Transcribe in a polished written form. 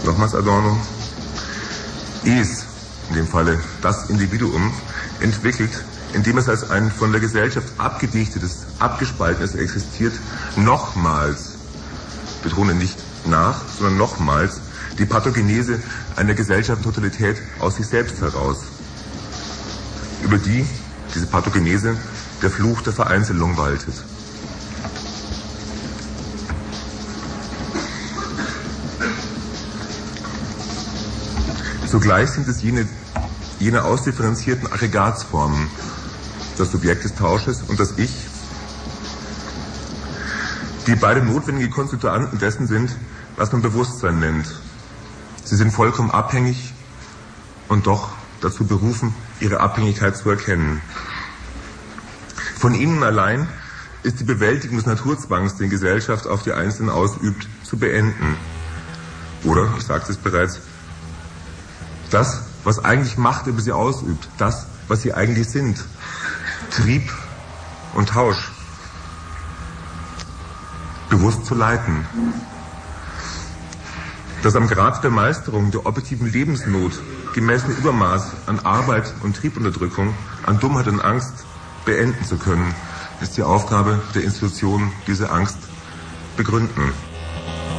Nochmals Adorno. Es, in dem Falle das Individuum, entwickelt, indem es als ein von der Gesellschaft abgedichtetes, abgespaltenes existiert, nochmals, betone nicht nach, sondern nochmals, die Pathogenese einer Gesellschaftstotalität aus sich selbst heraus, über die, diese Pathogenese, der Fluch der Vereinzelung waltet. Zugleich sind es jene ausdifferenzierten Aggregatsformen, das Subjekt des Tausches und das Ich, die beide notwendige Konstituanten dessen sind, was man Bewusstsein nennt. Sie sind vollkommen abhängig und doch dazu berufen, ihre Abhängigkeit zu erkennen. Von ihnen allein ist die Bewältigung des Naturzwangs, den Gesellschaft auf die Einzelnen ausübt, zu beenden. Oder, ich sagte es bereits, das, was eigentlich Macht über sie ausübt, das, was sie eigentlich sind, Trieb und Tausch, bewusst zu leiten. Das am Grad der Meisterung der objektiven Lebensnot gemessene Übermaß an Arbeit und Triebunterdrückung, an Dummheit und Angst beenden zu können, ist die Aufgabe der Institutionen, diese Angst begründen.